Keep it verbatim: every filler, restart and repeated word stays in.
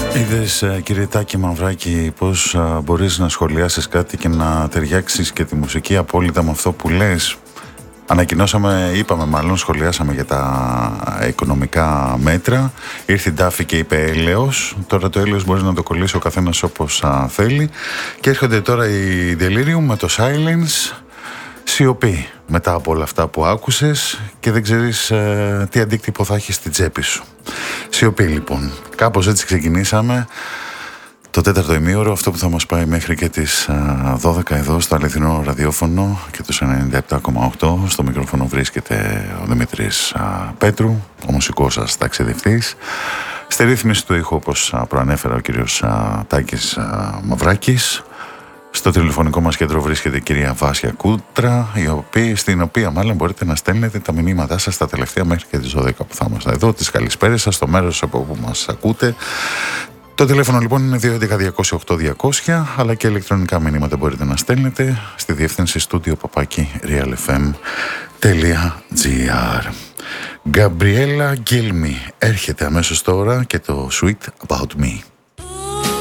Είδες, κύριε Τάκη Μαυράκη, πώς α, μπορείς να σχολιάσεις κάτι και να ταιριάξεις και τη μουσική απόλυτα με αυτό που λες. Ανακοινώσαμε, είπαμε μάλλον, σχολιάσαμε για τα οικονομικά μέτρα. Ήρθε η Ντάφη και είπε έλεος. Τώρα το έλεος μπορεί να το κολλήσει ο καθένας όπως α, θέλει. Και έρχονται τώρα οι Delirium με το Silence. Σιωπή μετά από όλα αυτά που άκουσες και δεν ξέρεις ε, τι αντίκτυπο θα έχει στην τσέπη σου. Σιωπή λοιπόν. Κάπως έτσι ξεκινήσαμε το τέταρτο ημίωρο, αυτό που θα μας πάει μέχρι και τις δώδεκα εδώ στο αληθινό ραδιόφωνο και τους ενενήντα επτά κόμμα οκτώ. Στο μικρόφωνο βρίσκεται ο Δημήτρης α, Πέτρου, ο μουσικός σας ταξιδευτής. Στη ρύθμιση του ήχου, όπως α, προανέφερα, ο κύριος α, Τάκης α, Μαυράκης. Στο τηλεφωνικό μας κέντρο βρίσκεται η κυρία Βάσια Κούτρα, η οποία, στην οποία μάλλον μπορείτε να στέλνετε τα μηνύματά σας τα τελευταία μέχρι και τις δώδεκα που θα είμαστε εδώ, τις καλησπέρες σας, στο μέρος από όπου μας ακούτε. Το τηλέφωνο λοιπόν είναι δύο έντεκα διακόσια οκτώ διακόσια, αλλά και ηλεκτρονικά μηνύματα μπορείτε να στέλνετε στη διεύθυνση στούντιο παπάκι realfm τελεία gr. Γκαμπριέλα Γκίλμι έρχεται αμέσως τώρα και το Sweet About Me.